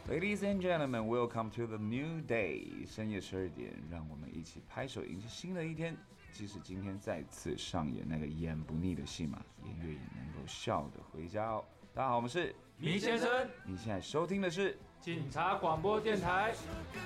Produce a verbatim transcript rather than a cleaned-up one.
Ladies and gentlemen, welcome to the new day. 深夜十二点，让我们一起拍手迎接新的一天。即使今天再次上演那个演不腻的戏码，也愿意能够笑着回家哦。大家好，我们是米先生。 你现在收听的是警察广播电台。